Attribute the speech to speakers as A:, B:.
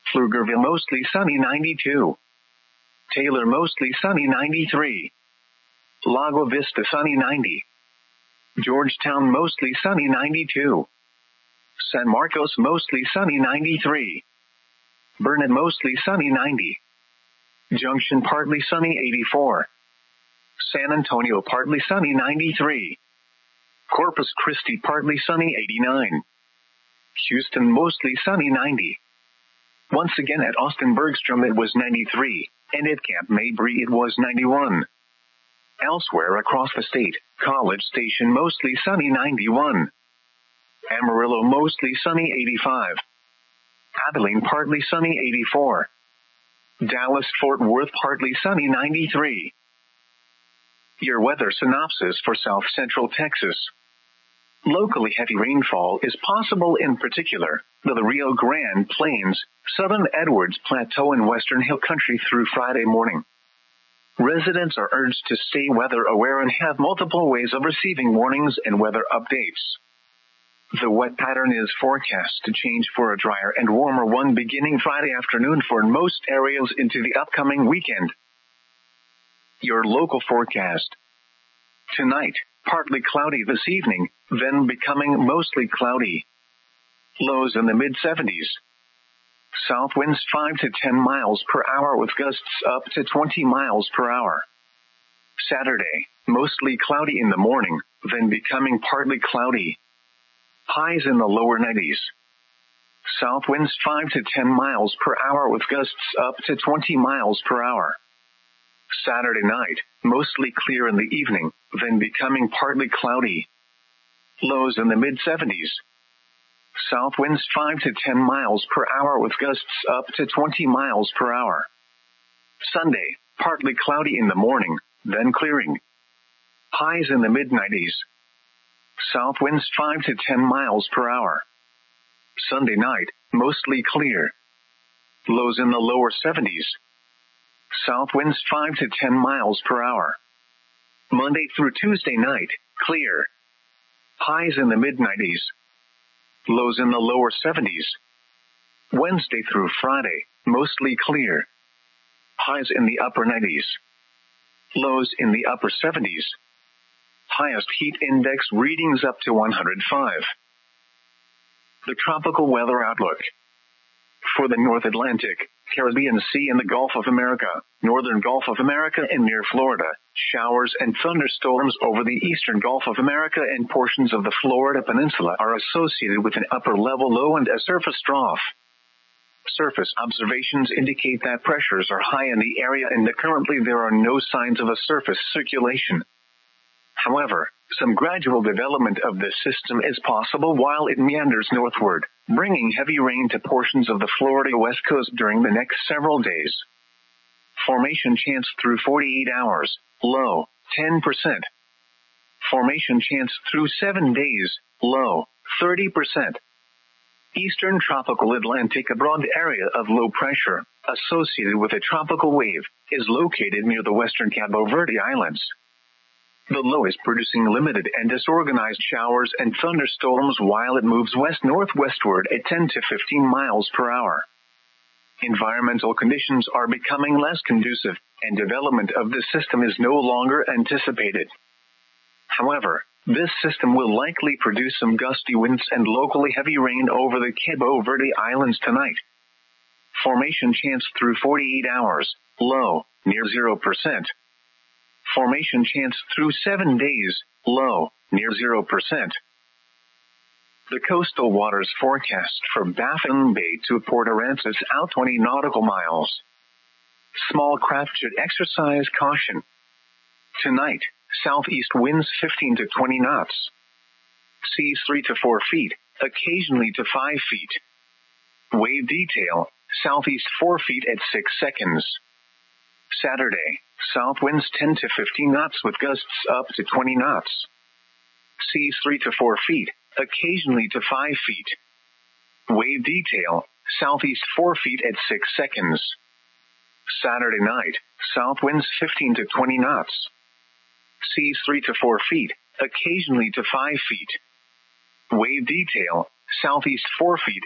A: Pflugerville mostly sunny 92. Taylor mostly sunny 93. Lago Vista sunny 90. Georgetown mostly sunny 92. San Marcos mostly sunny 93. Burnet mostly sunny 90. Junction partly sunny 84. San Antonio partly sunny 93. Corpus Christi partly sunny 89. Houston mostly sunny 90. Once again at Austin Bergstrom it was 93, and at Camp Mabry it was 91. Elsewhere across the state, College Station mostly sunny 91. Amarillo mostly sunny 85. Abilene partly sunny 84. Dallas-Fort Worth partly sunny 93. Your weather synopsis for South Central Texas. Locally heavy rainfall is possible in particular the Rio Grande Plains, Southern Edwards Plateau and Western Hill Country through Friday morning. Residents are urged to stay weather aware and have multiple ways of receiving warnings and weather updates. The wet pattern is forecast to change for a drier and warmer one beginning Friday afternoon for most areas into the upcoming weekend. Your local forecast. Tonight, partly cloudy this evening, then becoming mostly cloudy. Lows in the mid-70s. South winds 5 to 10 miles per hour with gusts up to 20 miles per hour. Saturday, mostly cloudy in the morning, then becoming partly cloudy. Highs in the lower 90s. South winds 5 to 10 miles per hour with gusts up to 20 miles per hour. Saturday night, mostly clear in the evening, then becoming partly cloudy. Lows in the mid-70s. South winds 5 to 10 miles per hour with gusts up to 20 miles per hour. Sunday, partly cloudy in the morning, then clearing. Highs in the mid-90s. South winds 5 to 10 miles per hour. Sunday night, mostly clear. Lows in the lower 70s. South winds 5 to 10 miles per hour. Monday through Tuesday night, clear. Highs in the mid-90s. Lows in the lower 70s. Wednesday through Friday, mostly clear. Highs in the upper 90s. Lows in the upper 70s. Highest heat index readings up to 105. The tropical weather outlook. For the North Atlantic, Caribbean Sea and the Gulf of America, Northern Gulf of America and near Florida, showers and thunderstorms over the Eastern Gulf of America and portions of the Florida Peninsula are associated with an upper-level low and a surface trough. Surface observations indicate that pressures are high in the area and that currently there are no signs of a surface circulation. However, some gradual development of this system is possible while it meanders northward, bringing heavy rain to portions of the Florida West Coast during the next several days. Formation chance through 48 hours, low, 10%. Formation chance through 7 days, low, 30%. Eastern tropical Atlantic, a broad area of low pressure, associated with a tropical wave, is located near the western Cabo Verde Islands. The low is producing limited and disorganized showers and thunderstorms while it moves west-northwestward at 10 to 15 miles per hour. Environmental conditions are becoming less conducive, and development of this system is no longer anticipated. However, this system will likely produce some gusty winds and locally heavy rain over the Cabo Verde Islands tonight. Formation chance through 48 hours, low, near 0%. Formation chance through 7 days, low, near 0%. The coastal waters forecast from Baffin Bay to Port Aransas out 20 nautical miles. Small craft should exercise caution. Tonight, southeast winds 15 to 20 knots. Seas 3 to 4 feet, occasionally to 5 feet. Wave detail, southeast 4 feet at 6 seconds. Saturday, south winds 10 to 15 knots with gusts up to 20 knots. Seas 3 to 4 feet, occasionally to 5 feet. Wave detail, southeast 4 feet at 6 seconds. Saturday night, south winds 15 to 20 knots. Seas 3 to 4 feet, occasionally to 5 feet. Wave detail, southeast 4 feet